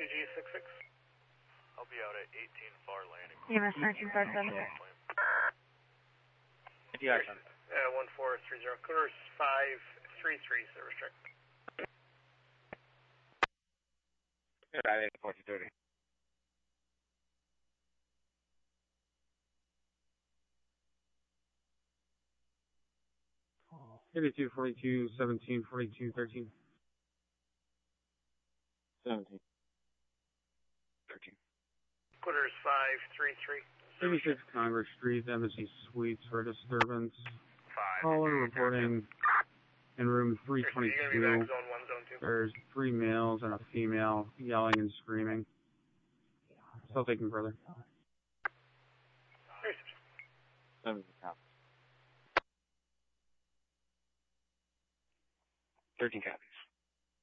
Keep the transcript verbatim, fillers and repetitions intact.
two G six six. I'll be out at eighteen Far Landing. E M S nineteen five seven. You got some. Uh, one four three zero. Course five three three, service check. I think fourteen thirty. eighty-two forty-two, seventeen forty-two, thirteen. seventeen. thirteen. Quarters five three three. eighty-six Congress Street, Embassy Suites for disturbance. Five. Caller reporting in room three twenty-two. You're going to be back zone one, zone two. There's three males and a female yelling and screaming. Still taking further. seventeen copies. thirteen copies.